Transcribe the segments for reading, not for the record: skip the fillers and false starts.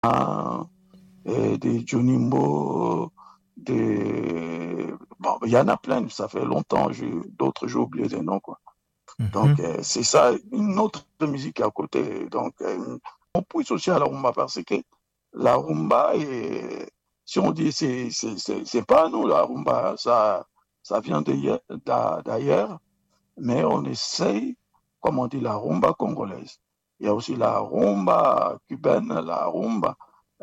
des Junimbo, bon, il y en a plein, ça fait longtemps, d'autres j'ai oublié les noms, quoi. Donc, Mhm. c'est ça, une autre musique à côté. Donc, on pousse aussi à la rumba parce que la rumba, si on dit, c'est pas nous, la rumba, ça vient d'ailleurs, mais on essaye, comme on dit, la rumba congolaise. Il y a aussi la rumba cubaine, la rumba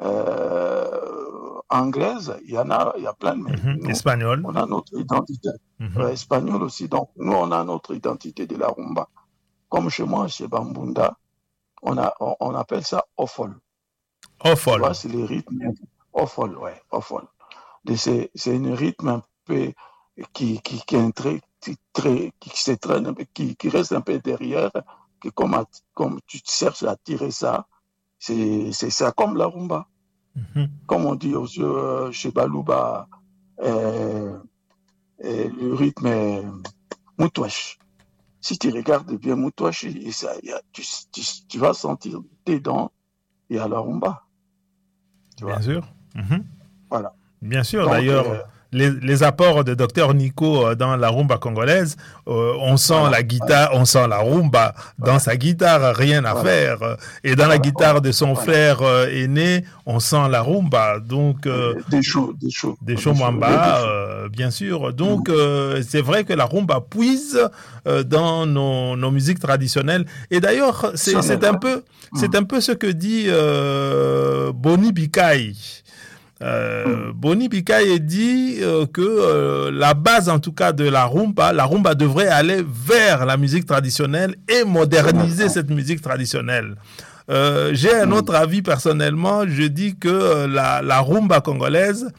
anglaise, il y a plein, mais Mhm. nous, Espagnol. on a notre identité. Mhm. Espagnol aussi, donc nous, on a notre identité de la rumba. Comme chez moi, chez Bambunda, on appelle ça offol. Oh, Tu vois, folle. c'est les rythmes offol, ouais, offol. C'est un rythme un peu qui est qui s'étraîne un peu, qui reste un peu derrière, que comme tu cherches à tirer ça, c'est ça comme la rumba. Mhm. Comme on dit chez Balouba, euh, le rythme est moutouache. Si tu regardes bien Moutouache, tu vas sentir dedans, il y a la rumba, tu Bien vois. sûr. Mhm. Voilà. Bien sûr, Donc, d'ailleurs, les apports de Docteur Nico dans la rumba congolaise, on sent voilà, la voilà, guitare, on sent la rumba dans voilà, sa guitare, rien à voilà, faire. Et dans la voilà, guitare voilà, de son voilà. frère aîné, on sent la rumba. Donc, des Les Chomamba, déchaux. bien sûr. Donc, Mm. c'est vrai que la rumba puise dans nos musiques traditionnelles. Et d'ailleurs, Traditionnel, ouais. c'est Mm. un peu ce que dit Boni Bikai. Mm. Boni Bikai dit que la base en tout cas de la rumba devrait aller vers la musique traditionnelle et Traditionnel, moderniser ouais. cette musique traditionnelle. J'ai un Mm. autre avis personnellement. Je dis que la rumba congolaise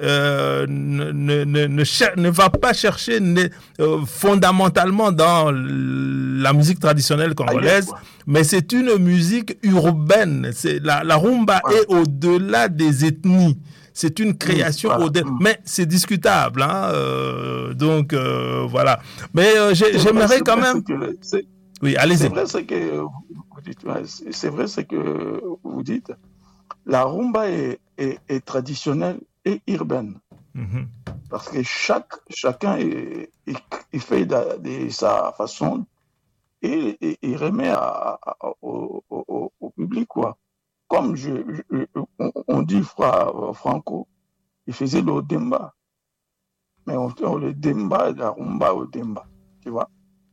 ne va pas chercher fondamentalement dans la musique traditionnelle Ailleurs, congolaise, quoi. mais c'est une musique urbaine. La rumba Voilà. est au-delà des ethnies. C'est une Mm. création Voilà. au-delà, Mm. mais c'est discutable. Hein, donc voilà. Mais j'aimerais C'est quand vrai ce même. que, Oui, c'est allez-y. vrai ce que vous dites. Ouais, c'est vrai ce que vous dites. La rumba est traditionnelle et urbaine. Mhm. Parce que chacun il fait de sa façon et il remet au public, quoi. Comme on dit Franco, il faisait le demba, mais on fait le demba et la rumba au demba, tu vois.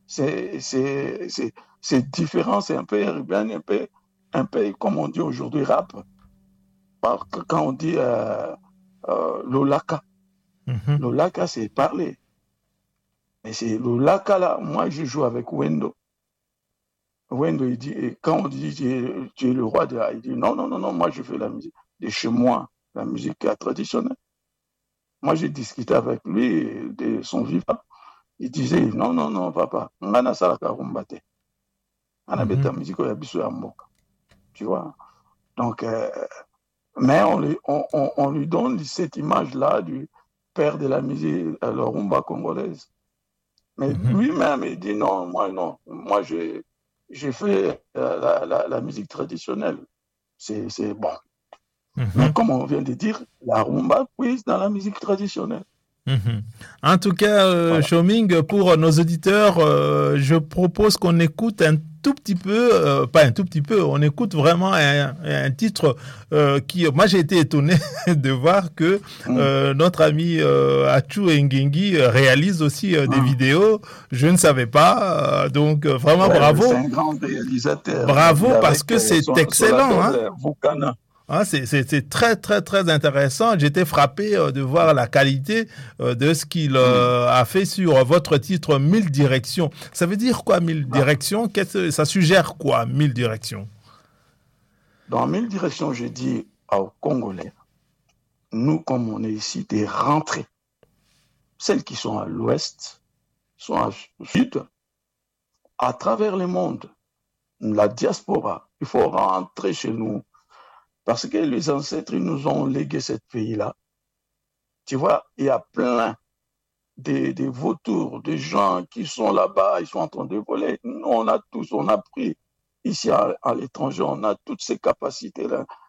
C'est différent, c'est un peu urbain, un peu comme on dit aujourd'hui rap. Quand on dit Lolaka, Mhm. Lolaka c'est parler. Mais c'est Lolaka là, moi je joue avec Wendo. Wendo, il dit, et quand on dit tu es le roi de la, il dit non, non, non, non, moi je fais la musique de chez moi, la musique traditionnelle. Moi j'ai discuté avec lui de son vivant. Il disait non, non, non, papa, on a ça la rumbate. On a bêta Mhm. musique au yabiso ya mboka. Tu vois. Donc, mais on lui donne cette image-là du père de la musique, la rumba congolaise. Mais Mhm. lui-même, il dit non, moi j'ai fait la musique traditionnelle. C'est bon. Mais Mhm. comme on vient de dire, la rumba prise dans la musique traditionnelle. Mhm. En tout cas, Voilà. Shoming, pour nos auditeurs, je propose qu'on écoute un tout petit peu, pas un tout petit peu, on écoute vraiment un titre qui, moi j'ai été étonné de voir que Mm, notre ami Achu Ngingi réalise aussi des mm. vidéos. Je ne savais pas, donc vraiment Ouais, c'est bravo, un grand réalisateur. Il bravo est parce avec que c'est son excellent, label hein. Vukana. Hein, c'est très, très, très intéressant. J'étais frappé de voir la qualité de ce qu'il Mm. a fait sur votre titre 1000 directions. Ça veut dire quoi, 1000 Ah. directions? Ça suggère quoi, 1000 directions? Dans mille directions, je dis aux Congolais, nous, comme on est ici, des rentrées. Celles qui sont à l'ouest, sont au sud, à travers le monde, la diaspora, il faut rentrer chez nous parce que les ancêtres ils nous ont légué ce pays-là. Tu vois, il y a plein de vautours, de gens qui sont là-bas, ils sont en train de voler. Nous, on a tous, on a pris ici à l'étranger, on a toutes ces capacités-là.